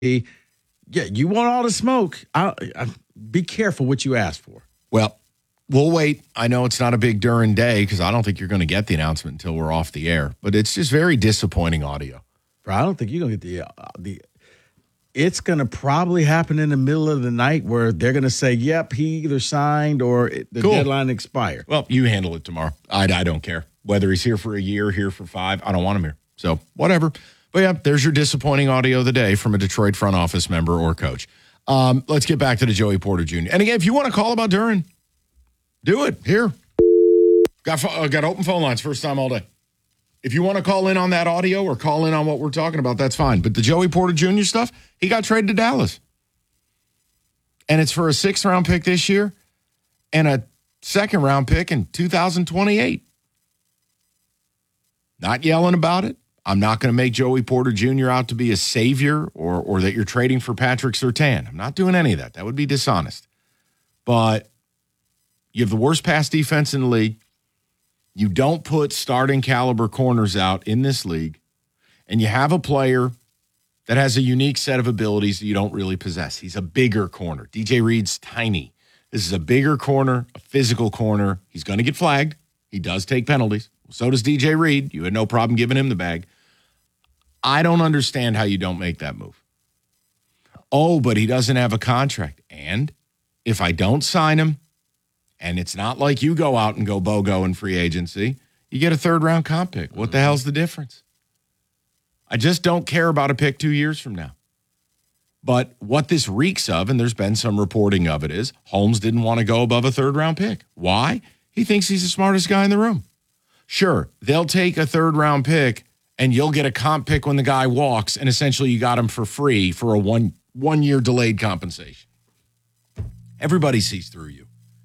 Yeah, you want all the smoke. Be careful what you ask for. Well, we'll wait. I know it's not a big Duren day because I don't think you're going to get the announcement until we're off the air. But it's just very disappointing audio. Bro, I don't think you're going to get the. It's going to probably happen in the middle of the night where they're going to say, "Yep, he either signed or the deadline expired." Well, you handle it tomorrow. I don't care whether he's here for a year, here for 5. I don't want him here. So whatever. But yeah, there's your disappointing audio of the day from a Detroit front office member or coach. Let's get back to the Joey Porter Jr. And again, if you want to call about Duren, do it here. Got open phone lines first time all day. If you want to call in on that audio or call in on what we're talking about, that's fine. But the Joey Porter Jr. stuff, he got traded to Dallas. And it's for a 6th-round pick this year and a 2nd-round pick in 2028. Not yelling about it. I'm not going to make Joey Porter Jr. out to be a savior or that you're trading for Patrick Surtain. I'm not doing any of that. That would be dishonest. But you have the worst pass defense in the league. You don't put starting caliber corners out in this league. And you have a player that has a unique set of abilities that you don't really possess. He's a bigger corner. DJ Reed's tiny. This is a bigger corner, a physical corner. He's going to get flagged. He does take penalties. So does DJ Reed. You had no problem giving him the bag. I don't understand how you don't make that move. Oh, but he doesn't have a contract. And if I don't sign him, and it's not like you go out and go BOGO in free agency, you get a 3rd-round comp pick. What the hell's the difference? I just don't care about a pick 2 years from now. But what this reeks of, and there's been some reporting of it, is Holmes didn't want to go above a 3rd-round pick. Why? He thinks he's the smartest guy in the room. Sure, they'll take a 3rd-round pick, and you'll get a comp pick when the guy walks, and essentially you got him for free for a one-year delayed compensation. Everybody sees through you.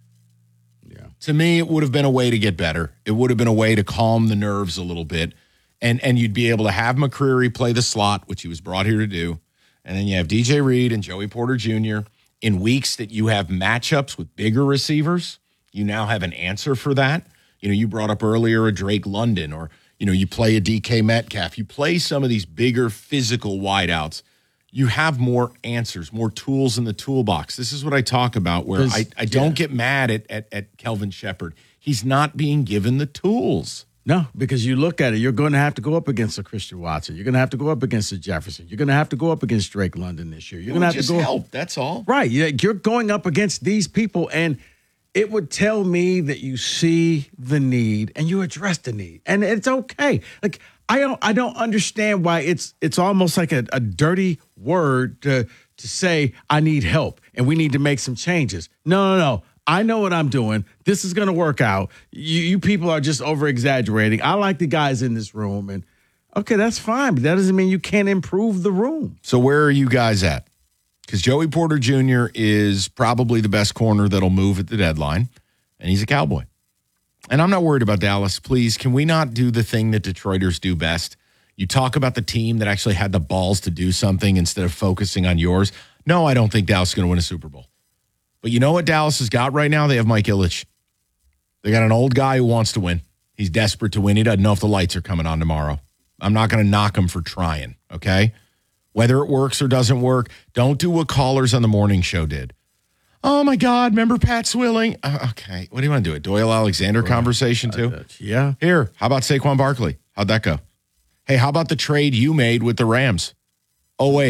Yeah. To me, it would have been a way to get better. It would have been a way to calm the nerves a little bit, and you'd be able to have McCreary play the slot, which he was brought here to do, and then you have DJ Reed and Joey Porter Jr. in weeks that you have matchups with bigger receivers. You now have an answer for that. You know, you brought up earlier a Drake London, or, you know, you play a DK Metcalf. You play some of these bigger physical wideouts. You have more answers, more tools in the toolbox. This is what I talk about, where I don't get mad at Kelvin Shepard. He's not being given the tools. No, because you look at it, you're going to have to go up against a Christian Watson. You're going to have to go up against a Jefferson. You're going to have to go up against Drake London this year. You're going to have to go help. That's all. Right. You're going up against these people, and it would tell me that you see the need and you address the need, and it's okay. Like I don't understand why it's almost like a dirty word to say I need help and we need to make some changes. No. I know what I'm doing. This is going to work out. You people are just over exaggerating. I like the guys in this room, and okay, that's fine, but that doesn't mean you can't improve the room. So where are you guys at? Because Joey Porter Jr. is probably the best corner that'll move at the deadline, and he's a Cowboy. And I'm not worried about Dallas. Please, can we not do the thing that Detroiters do best? You talk about the team that actually had the balls to do something instead of focusing on yours. No, I don't think Dallas is going to win a Super Bowl. But you know what Dallas has got right now? They have Mike Ilitch. They got an old guy who wants to win. He's desperate to win. He doesn't know if the lights are coming on tomorrow. I'm not going to knock him for trying, okay? Whether it works or doesn't work, don't do what callers on the morning show did. Oh, my God, remember Pat Swilling? Okay, what do you want to do? A Doyle Alexander conversation, too? Yeah. Here, how about Saquon Barkley? How'd that go? Hey, how about the trade you made with the Rams? Oh, wait.